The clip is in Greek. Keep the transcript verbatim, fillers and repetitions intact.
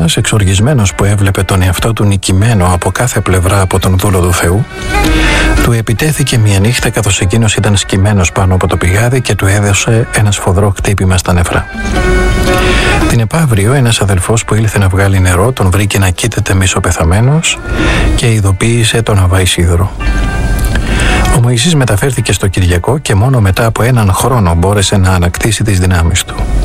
Ιωνάς, εξοργισμένος που έβλεπε τον εαυτό του νικημένο από κάθε πλευρά από τον δούλο του Θεού, του επιτέθηκε μια νύχτα καθώς εκείνος ήταν σκυμμένος πάνω από το πηγάδι και του έδωσε ένα σφοδρό χτύπημα στα νεφρά. Την επαύριο, ένας αδελφός που ήλθε να βγάλει νερό τον βρήκε να κοίταται μισοπεθαμένος και ειδοποίησε τον Αββά Ισίδωρο. Ο Μωυσής μεταφέρθηκε στο Κυριακό και μόνο μετά από έναν χρόνο μπόρεσε να ανακτήσει τις δυνάμεις του.